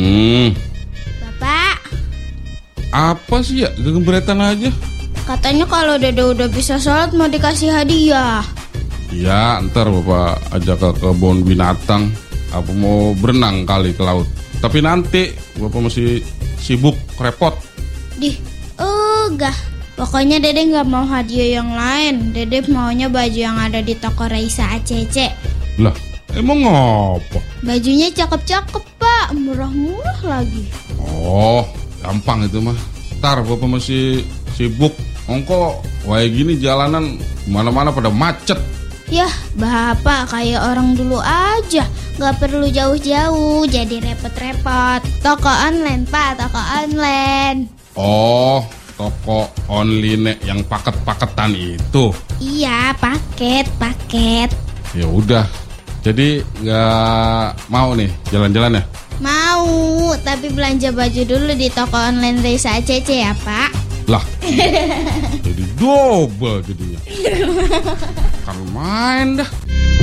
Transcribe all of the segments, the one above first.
Bapak, Apa sih ya? Gegemberetan aja. katanya kalau Dede udah bisa sholat mau dikasih hadiah. Ya, ntar Bapak ajak ke kebun binatang. Apa mau berenang kali ke laut. Tapi nanti Bapak masih sibuk, repot. Enggak. Pokoknya Dede nggak mau hadiah yang lain. Dede maunya baju yang ada di toko Raisa ACC. Lah, emang ngapa? Bajunya cakep-cakep, Pak. Murah-murah lagi. Oh, gampang itu mah. Ntar Bapak masih sibuk. Ongko, kayak gini jalanan mana-mana pada macet. Yah, Bapak kayak orang dulu aja. Gak perlu jauh-jauh, jadi repot-repot. Toko online, Pak, toko online. Oh, toko online yang paket-paketan itu. Iya, paket. Ya udah. Jadi nggak mau nih jalan-jalan ya? Mau, tapi belanja baju dulu di toko online Raisa ACC ya, Pak. Lah, jadi double jadinya. Kan main dah.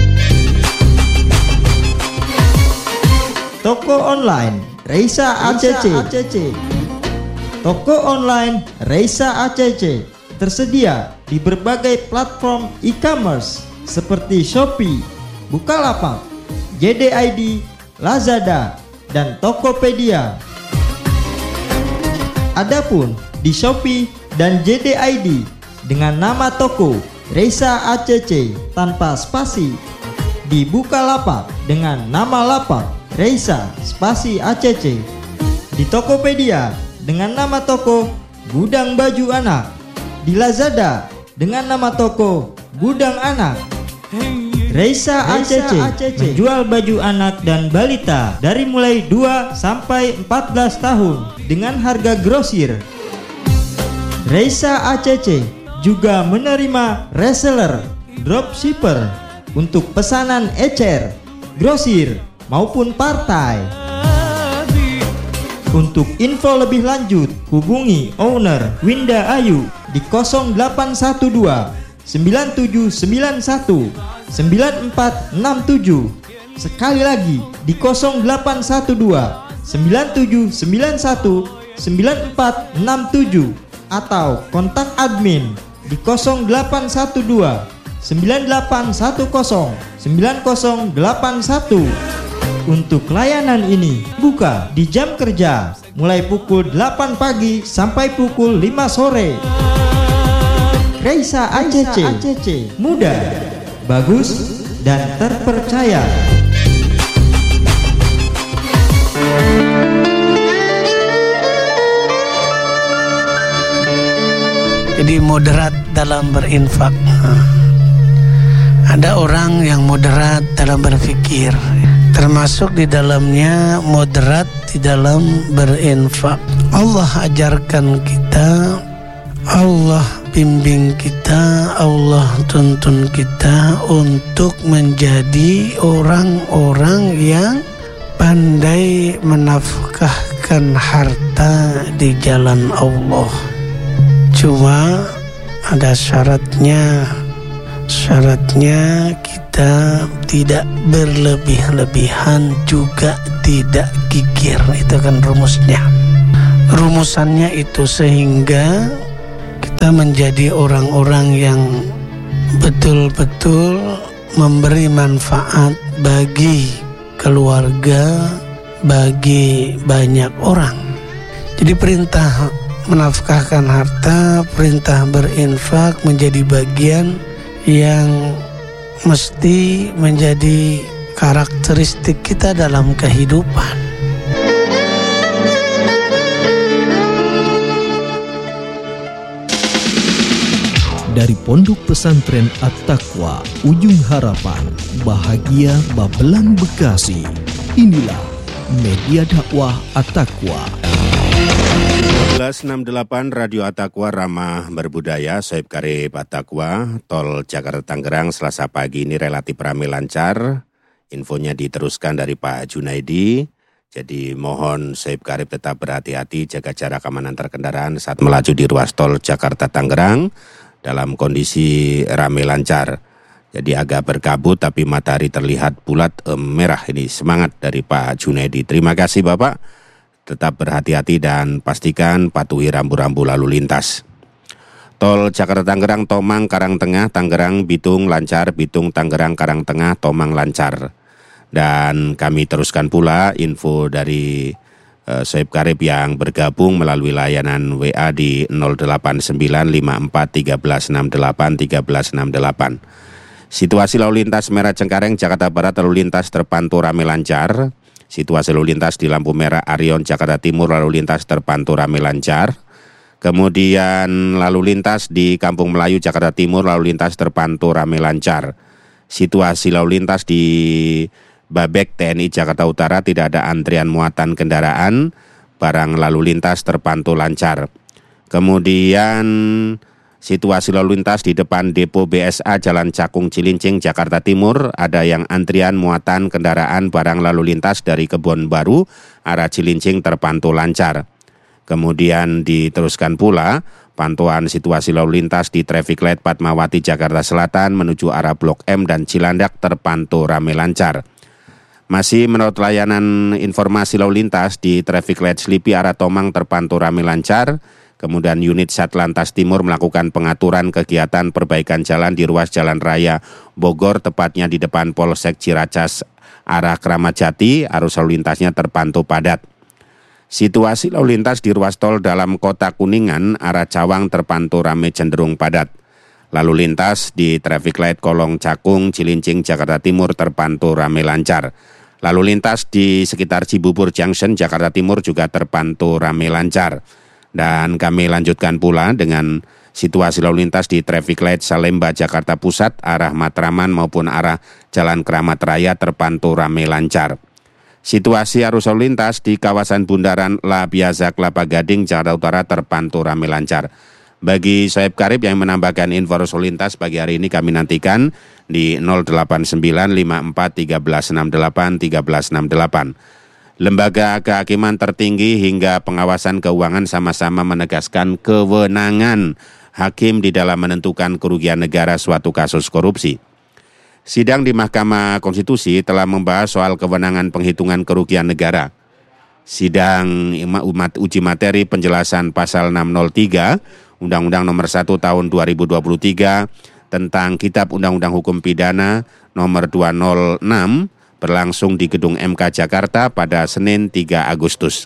Toko online Raisa ACC. Toko online Raisa ACC tersedia di berbagai platform e-commerce seperti Shopee, Bukalapak, JD.ID, Lazada, dan Tokopedia. Adapun di Shopee dan JD.ID dengan nama toko Raisa ACC tanpa spasi, di Bukalapak dengan nama lapak Raisa spasi ACC, di Tokopedia dengan nama toko Gudang Baju Anak, di Lazada dengan nama toko Gudang Anak. Raisa ACC menjual baju anak dan balita dari mulai 2 sampai 14 tahun dengan harga grosir. Raisa ACC juga menerima reseller, dropshipper untuk pesanan ecer, grosir maupun partai. Untuk info lebih lanjut, hubungi owner Winda Ayu di 0812 9791 9467. Sekali lagi di 0812 9791 9467 atau kontak admin di 0812 9810 9081. Untuk layanan ini buka di jam kerja mulai pukul 8 pagi sampai pukul 5 sore. Raisa ACC, mudah, bagus, dan terpercaya. Jadi moderat dalam berinfak. Ada orang yang moderat dalam berpikir, termasuk di dalamnya moderat di dalam berinfak. Allah ajarkan kita, Allah bimbing kita, Allah tuntun kita untuk menjadi orang-orang yang pandai menafkahkan harta di jalan Allah. Cuma ada syaratnya. Syaratnya kita tidak berlebih-lebihan, juga tidak gigir. Itu kan rumusnya. Rumusannya itu sehingga kita menjadi orang-orang yang betul-betul memberi manfaat bagi keluarga, bagi banyak orang. Jadi perintah menafkahkan harta, perintah berinfak menjadi bagian yang mesti menjadi karakteristik kita dalam kehidupan. Dari Pondok Pesantren At-Taqwa, Ujung Harapan, Bahagia Babelan, Bekasi. Inilah media dakwah At-Taqwa. 1168 Radio At-Taqwa Ramah Berbudaya, Soeb Karib At-Taqwa, Tol Jakarta Tangerang Selasa pagi ini relatif ramai lancar. Infonya diteruskan dari Pak Junaidi. Jadi mohon Soeb Karib tetap berhati-hati, jaga jarak aman antar kendaraan saat melaju di ruas tol Jakarta Tangerang dalam kondisi ramai lancar. Jadi agak berkabut tapi matahari terlihat bulat merah. Ini semangat dari Pak Junaidi. Terima kasih Bapak. Tetap berhati-hati dan pastikan patuhi rambu-rambu lalu lintas. Tol Jakarta Tangerang Tomang Karangtengah Tangerang Bitung lancar, Bitung Tangerang Karangtengah Tomang lancar. Dan kami teruskan pula info dari Soeb Karib yang bergabung melalui layanan WA di 0895413681368. Situasi lalu lintas Merah Cengkareng Jakarta Barat lalu lintas terpantau ramai lancar. Situasi lalu lintas di lampu merah Arion Jakarta Timur lalu lintas terpantau ramai lancar. Kemudian lalu lintas di Kampung Melayu Jakarta Timur lalu lintas terpantau ramai lancar. Situasi lalu lintas di Babek TNI Jakarta Utara tidak ada antrian muatan kendaraan, barang lalu lintas terpantau lancar. Kemudian situasi lalu lintas di depan depo BSA Jalan Cakung Cilincing Jakarta Timur ada yang antrian muatan kendaraan barang lalu lintas dari Kebon Baru arah Cilincing terpantau lancar. Kemudian diteruskan pula pantauan situasi lalu lintas di traffic light Fatmawati Jakarta Selatan menuju arah Blok M dan Cilandak terpantau ramai lancar. Masih menurut layanan informasi lalu lintas di traffic light Slipi arah Tomang terpantau ramai lancar. Kemudian unit Satlantas Timur melakukan pengaturan kegiatan perbaikan jalan di ruas Jalan Raya Bogor, tepatnya di depan Polsek Ciracas arah Kramat Jati, arus lalu lintasnya terpantau padat. Situasi lalu lintas di ruas tol dalam kota Kuningan arah Cawang terpantau ramai cenderung padat. Lalu lintas di traffic light Kolong Cakung Cilincing Jakarta Timur terpantau ramai lancar. Lalu lintas di sekitar Cibubur Junction Jakarta Timur juga terpantau ramai lancar. Dan kami lanjutkan pula dengan situasi lalu lintas di traffic light Salemba Jakarta Pusat arah Matraman maupun arah Jalan Keramat Raya terpantau ramai lancar. Situasi arus lalu lintas di kawasan Bundaran La Piazza Kelapa Gading Jakarta Utara terpantau ramai lancar. Bagi Soeb Karib yang menambahkan info arus lalu lintas pagi hari ini kami nantikan di 0895413681368. Lembaga Kehakiman Tertinggi hingga Pengawasan Keuangan sama-sama menegaskan kewenangan hakim di dalam menentukan kerugian negara suatu kasus korupsi. Sidang di Mahkamah Konstitusi telah membahas soal kewenangan penghitungan kerugian negara. Sidang uji materi penjelasan pasal 603 Undang-Undang Nomor 1 Tahun 2023 tentang Kitab Undang-Undang Hukum Pidana Nomor 206 berlangsung di Gedung MK Jakarta pada Senin 3 Agustus.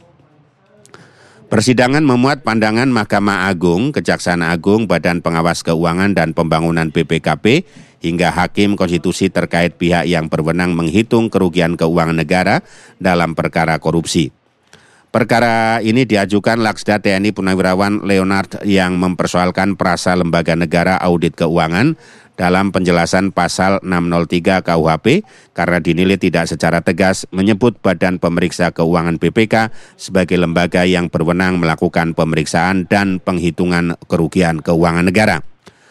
Persidangan memuat pandangan Mahkamah Agung, Kejaksaan Agung, Badan Pengawas Keuangan dan Pembangunan BPKP, hingga Hakim Konstitusi terkait pihak yang berwenang menghitung kerugian keuangan negara dalam perkara korupsi. Perkara ini diajukan Laksda TNI Purnawirawan Leonard yang mempersoalkan prasa lembaga negara audit keuangan dalam penjelasan pasal 603 KUHP karena dinilai tidak secara tegas menyebut Badan Pemeriksa Keuangan BPK sebagai lembaga yang berwenang melakukan pemeriksaan dan penghitungan kerugian keuangan negara.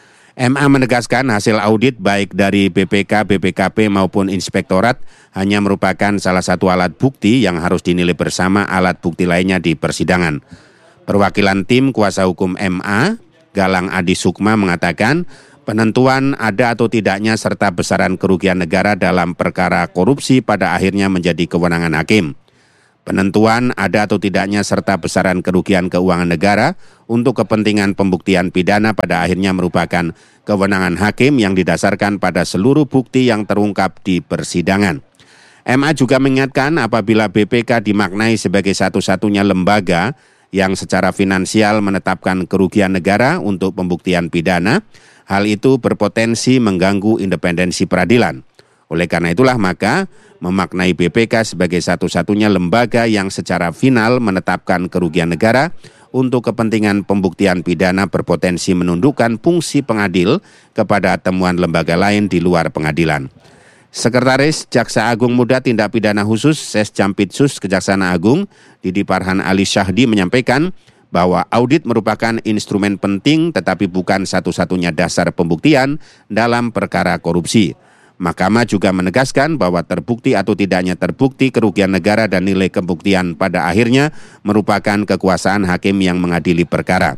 MA menegaskan hasil audit baik dari BPK, BPKP maupun Inspektorat hanya merupakan salah satu alat bukti yang harus dinilai bersama alat bukti lainnya di persidangan. Perwakilan tim kuasa hukum MA, Galang Adi Sukma mengatakan penentuan ada atau tidaknya serta besaran kerugian negara dalam perkara korupsi pada akhirnya menjadi kewenangan hakim. Penentuan ada atau tidaknya serta besaran kerugian keuangan negara untuk kepentingan pembuktian pidana pada akhirnya merupakan kewenangan hakim yang didasarkan pada seluruh bukti yang terungkap di persidangan. MA juga mengingatkan apabila BPK dimaknai sebagai satu-satunya lembaga yang secara finansial menetapkan kerugian negara untuk pembuktian pidana, hal itu berpotensi mengganggu independensi peradilan. Oleh karena itulah maka memaknai BPK sebagai satu-satunya lembaga yang secara final menetapkan kerugian negara untuk kepentingan pembuktian pidana berpotensi menundukkan fungsi pengadil kepada temuan lembaga lain di luar pengadilan. Sekretaris Jaksa Agung Muda Tindak Pidana Khusus Sesjampitsus Kejaksaan Agung Didi Farhan Ali Syahdi menyampaikan bahwa audit merupakan instrumen penting tetapi bukan satu-satunya dasar pembuktian dalam perkara korupsi. Mahkamah juga menegaskan bahwa terbukti atau tidaknya terbukti kerugian negara dan nilai pembuktian pada akhirnya merupakan kekuasaan hakim yang mengadili perkara.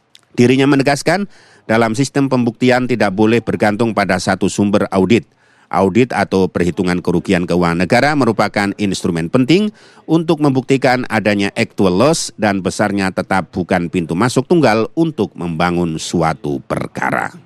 Dirinya menegaskan dalam sistem pembuktian tidak boleh bergantung pada satu sumber audit. Audit atau perhitungan kerugian keuangan negara merupakan instrumen penting untuk membuktikan adanya actual loss dan besarnya tetap bukan pintu masuk tunggal untuk membangun suatu perkara.